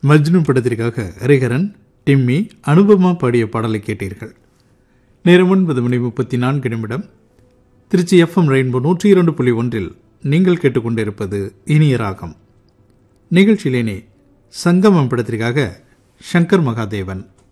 மஜ்னு படத்திற்காக ஹரிஹரன், டிம்மி, அனுபமா பாடிய பாடலை கேட்டீர்கள். நேரம் 9:34. திருச்சி FM ரெயின்போ 102.1 நீங்கள் கேட்டுக்கொண்டிருப்பது இனிய ராகம். நிகழ்ச்சியிலேனே சங்கமம் படத்திற்காக சங்கர் மகாதேவன்